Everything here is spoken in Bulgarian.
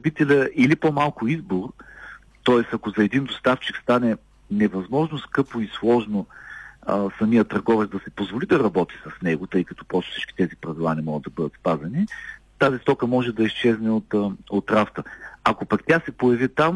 потребителя или по-малко избор, т.е. ако за един доставчик стане невъзможно, скъпо и сложно самият търговец да се позволи да работи с него, тъй като просто всички тези правила не могат да бъдат спазени, тази стока може да изчезне от рафта. Ако пък тя се появи там,